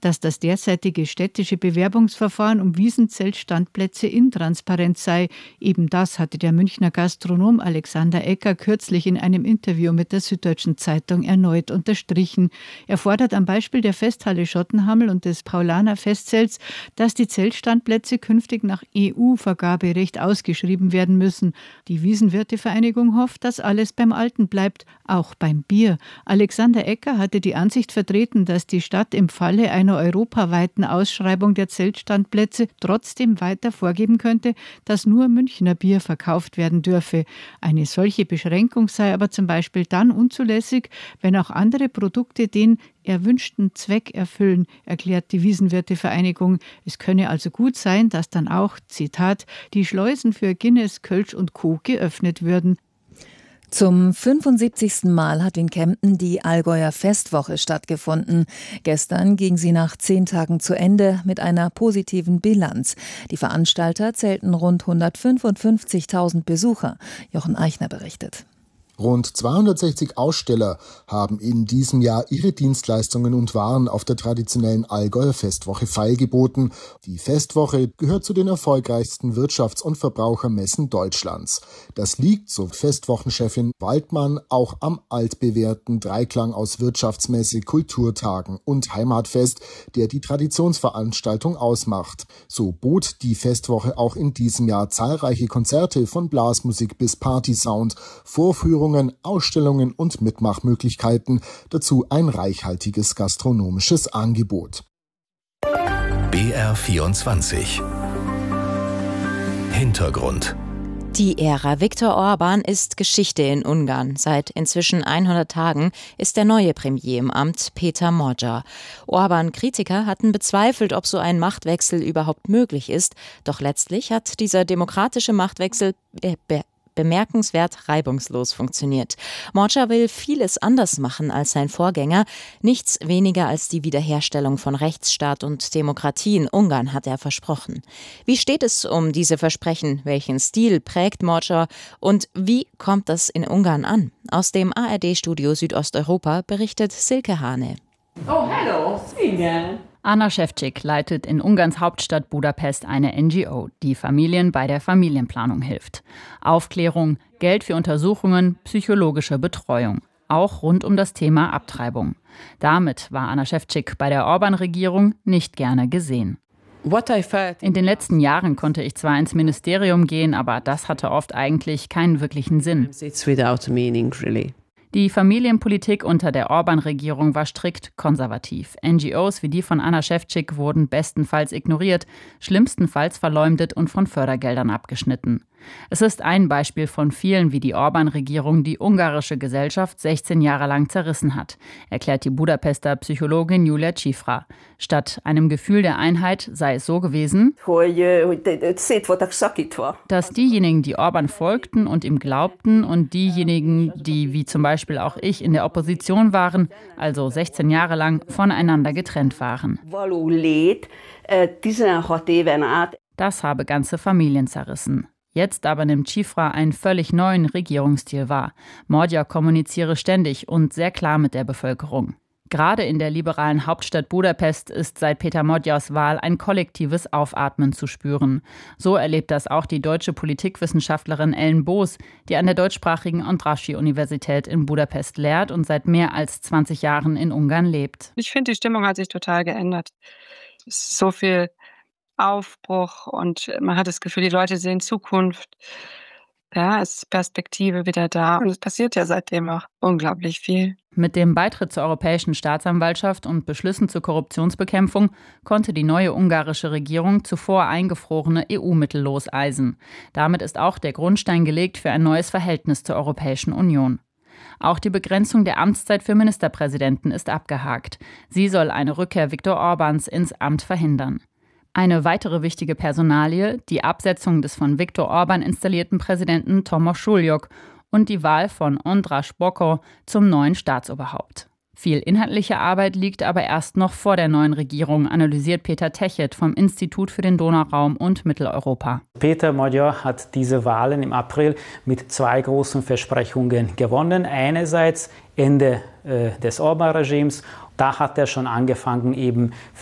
dass das derzeitige städtische Bewerbungsverfahren um Wiesenzeltstandplätze intransparent sei. Eben das hatte der Münchner Gastronom Alexander Ecker kürzlich in einem Interview mit der Süddeutschen Zeitung erneut unterstrichen. Er fordert am Beispiel der Festhalle Schottenhammel und des Paulaner Festzelts, dass die Zeltstandplätze künftig nach EU-Vergaberecht ausgeschrieben werden müssen. Die Wiesenwirtevereinigung hofft, dass alles beim Alten bleibt, auch beim Bier. Alexander Ecker hatte die Ansicht vertreten, dass die Stadt im Falle einer europaweiten Ausschreibung der Zeltstandplätze trotzdem weiter vorgeben könnte, dass nur Münchner Bier verkauft werden dürfe. Eine solche Beschränkung sei aber zum Beispiel dann unzulässig, wenn auch andere Produkte den erwünschten Zweck erfüllen, erklärt die Wiesenwirtevereinigung. Es könne also gut sein, dass dann auch, Zitat, die Schleusen für Guinness, Kölsch und Co. geöffnet würden. Zum 75. Mal hat in Kempten die Allgäuer Festwoche stattgefunden. Gestern ging sie nach 10 Tagen zu Ende mit einer positiven Bilanz. Die Veranstalter zählten rund 155.000 Besucher. Jochen Eichner berichtet. Rund 260 Aussteller haben in diesem Jahr ihre Dienstleistungen und Waren auf der traditionellen Allgäuer Festwoche feilgeboten. Die Festwoche gehört zu den erfolgreichsten Wirtschafts- und Verbrauchermessen Deutschlands. Das liegt, so Festwochenchefin Waldmann, auch am altbewährten Dreiklang aus Wirtschaftsmesse, Kulturtagen und Heimatfest, der die Traditionsveranstaltung ausmacht. So bot die Festwoche auch in diesem Jahr zahlreiche Konzerte von Blasmusik bis Partysound, Vorführungen, Ausstellungen und Mitmachmöglichkeiten, dazu ein reichhaltiges gastronomisches Angebot. BR24 Hintergrund. Die Ära Viktor Orban ist Geschichte in Ungarn. Seit inzwischen 100 Tagen ist der neue Premier im Amt, Péter Magyar. Orban-Kritiker hatten bezweifelt, ob so ein Machtwechsel überhaupt möglich ist. Doch letztlich hat dieser demokratische Machtwechsel bemerkenswert reibungslos funktioniert. Magyar will vieles anders machen als sein Vorgänger. Nichts weniger als die Wiederherstellung von Rechtsstaat und Demokratie in Ungarn hat er versprochen. Wie steht es um diese Versprechen? Welchen Stil prägt Magyar? Und wie kommt das in Ungarn an? Aus dem ARD-Studio Südosteuropa berichtet Silke Hane. Oh, hello, Singen. Anna Ševčík leitet in Ungarns Hauptstadt Budapest eine NGO, die Familien bei der Familienplanung hilft. Aufklärung, Geld für Untersuchungen, psychologische Betreuung. Auch rund um das Thema Abtreibung. Damit war Anna Ševčík bei der Orban-Regierung nicht gerne gesehen. In den letzten Jahren konnte ich zwar ins Ministerium gehen, aber das hatte oft eigentlich keinen wirklichen Sinn. Die Familienpolitik unter der Orban-Regierung war strikt konservativ. NGOs wie die von Anna Ševčík wurden bestenfalls ignoriert, schlimmstenfalls verleumdet und von Fördergeldern abgeschnitten. Es ist ein Beispiel von vielen, wie die Orban-Regierung die ungarische Gesellschaft 16 Jahre lang zerrissen hat, erklärt die Budapester Psychologin Julia Cifra. Statt einem Gefühl der Einheit sei es so gewesen, dass diejenigen, die Orban folgten und ihm glaubten, und diejenigen, die wie zum Beispiel auch ich in der Opposition waren, also 16 Jahre lang voneinander getrennt waren. Das habe ganze Familien zerrissen. Jetzt aber nimmt Cifra einen völlig neuen Regierungsstil wahr. Magyar kommuniziere ständig und sehr klar mit der Bevölkerung. Gerade in der liberalen Hauptstadt Budapest ist seit Péter Magyars Wahl ein kollektives Aufatmen zu spüren. So erlebt das auch die deutsche Politikwissenschaftlerin Ellen Boos, die an der deutschsprachigen Andrássy-Universität in Budapest lehrt und seit mehr als 20 Jahren in Ungarn lebt. Ich finde, die Stimmung hat sich total geändert. Es ist so viel Aufbruch und man hat das Gefühl, die Leute sehen Zukunft. Ja, es ist Perspektive wieder da. Und es passiert ja seitdem auch unglaublich viel. Mit dem Beitritt zur Europäischen Staatsanwaltschaft und Beschlüssen zur Korruptionsbekämpfung konnte die neue ungarische Regierung zuvor eingefrorene EU-Mittel loseisen. Damit ist auch der Grundstein gelegt für ein neues Verhältnis zur Europäischen Union. Auch die Begrenzung der Amtszeit für Ministerpräsidenten ist abgehakt. Sie soll eine Rückkehr Viktor Orbáns ins Amt verhindern. Eine weitere wichtige Personalie, die Absetzung des von Viktor Orban installierten Präsidenten Tomasz Suljok und die Wahl von András Bokor zum neuen Staatsoberhaupt. Viel inhaltliche Arbeit liegt aber erst noch vor der neuen Regierung, analysiert Peter Techet vom Institut für den Donauraum und Mitteleuropa. Péter Magyar hat diese Wahlen im April mit 2 großen Versprechungen gewonnen. Einerseits Ende des Orban-Regimes. Da hat er schon angefangen, eben